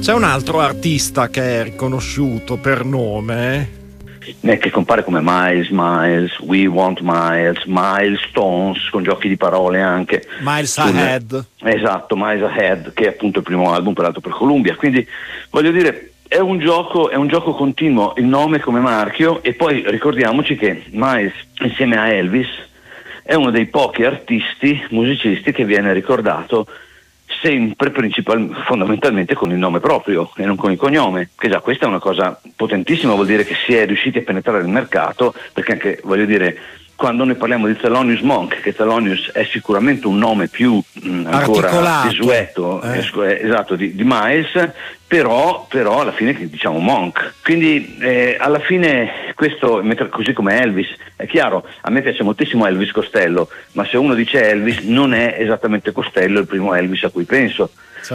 C'è un altro artista che è riconosciuto per nome, che compare come Miles, We Want Miles, Milestones, con giochi di parole anche. Miles Ahead. Esatto, Miles Ahead, che è appunto il primo album peraltro per Columbia. Quindi voglio dire, è un gioco continuo, il nome come marchio. E poi ricordiamoci che Miles, insieme a Elvis, è uno dei pochi musicisti che viene ricordato sempre fondamentalmente con il nome proprio e non con il cognome, che già questa è una cosa potentissima, vuol dire che si è riusciti a penetrare il mercato, perché anche, voglio dire, quando noi parliamo di Thelonious Monk, che Thelonious è sicuramente un nome più ancora desueto, esatto, di Miles, però alla fine diciamo Monk. Quindi alla fine questo, così come Elvis, è chiaro, a me piace moltissimo Elvis Costello, ma se uno dice Elvis non è esattamente Costello il primo Elvis a cui penso.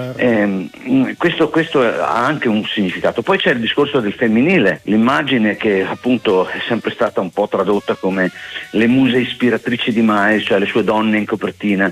Certo. Questo ha anche un significato. Poi c'è il discorso del femminile, l'immagine che appunto è sempre stata un po' tradotta come le muse ispiratrici di Miles, cioè le sue donne in copertina,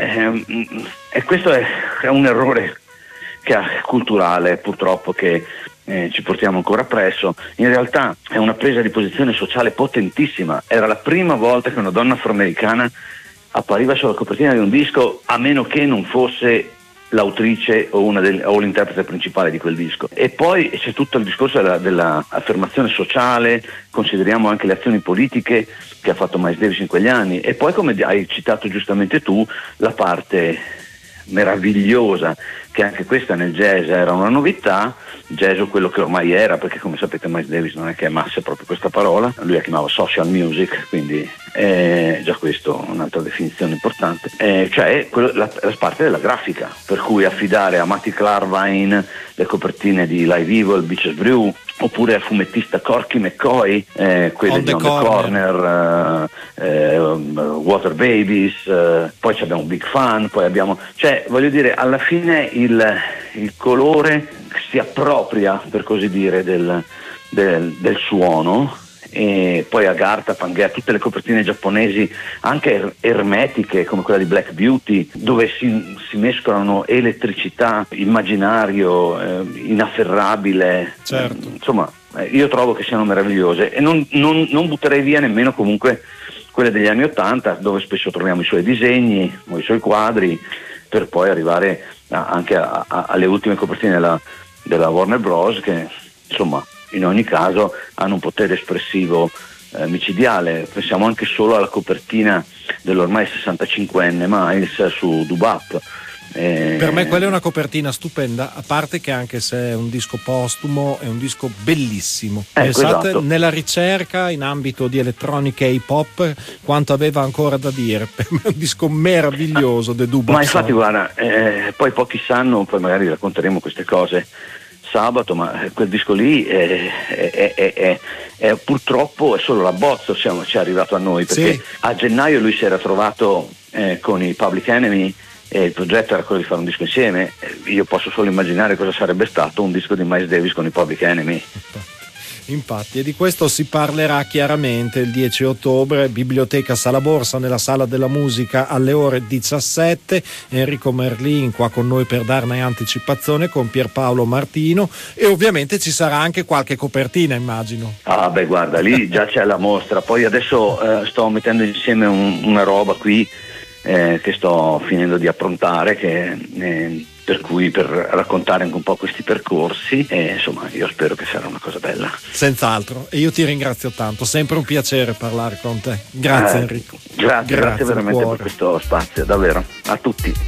e questo è un errore culturale purtroppo che ci portiamo ancora appresso. In realtà è una presa di posizione sociale potentissima. Era la prima volta che una donna afroamericana appariva sulla copertina di un disco, a meno che non fosse l'autrice o l'interprete principale di quel disco. E poi c'è tutto il discorso della affermazione sociale, consideriamo anche le azioni politiche che ha fatto Miles Davis in quegli anni, e poi, come hai citato giustamente tu, la parte meravigliosa, che anche questa nel jazz era una novità, jazz o quello che ormai era, perché come sapete Miles Davis non è che amasse proprio questa parola, lui la chiamava social music, quindi già questo è un'altra definizione importante, cioè la parte della grafica, per cui affidare a Matty Clarvine le copertine di Live Evil, Beaches Brew, oppure al fumettista Corky McCoy quelle di On the Corner, Water Babies, poi abbiamo Big Fun, poi abbiamo, cioè voglio dire, alla fine il colore si appropria, per così dire, del suono. E poi Agartha, Pangea, tutte le copertine giapponesi anche ermetiche come quella di Black Beauty, dove si mescolano elettricità, immaginario, inafferrabile. Certo. Insomma, io trovo che siano meravigliose, e non butterei via nemmeno comunque quelle degli anni '80, dove spesso troviamo i suoi disegni o i suoi quadri, per poi arrivare anche alle ultime copertine della Warner Bros., che insomma in ogni caso hanno un potere espressivo micidiale. Pensiamo anche solo alla copertina dell'ormai 65enne Miles su Dubap. Per me quella è una copertina stupenda, a parte che anche se è un disco postumo è un disco bellissimo. Pensate, esatto, nella ricerca in ambito di elettronica e hip hop quanto aveva ancora da dire. Per me è un disco meraviglioso de Dubap. Ma infatti guarda, poi pochi sanno, poi magari racconteremo queste cose sabato, ma quel disco lì è purtroppo è solo l'abbozzo, ci è arrivato a noi, perché sì, a gennaio lui si era trovato con i Public Enemy e il progetto era quello di fare un disco insieme. Io posso solo immaginare cosa sarebbe stato un disco di Miles Davis con i Public Enemy. Infatti, e di questo si parlerà chiaramente il 10 ottobre, Biblioteca Sala Borsa, nella Sala della Musica alle ore 17. Enrico Merlin qua con noi per darne anticipazione, con Pierpaolo Martino, e ovviamente ci sarà anche qualche copertina, immagino. Ah beh, guarda, lì già c'è la mostra. Poi adesso sto mettendo insieme una roba qui che sto finendo di approntare, per cui per raccontare anche un po' questi percorsi, e insomma io spero che sarà una cosa bella. Senz'altro, e io ti ringrazio tanto, sempre un piacere parlare con te. Grazie Enrico. Grazie veramente per questo spazio, davvero, a tutti.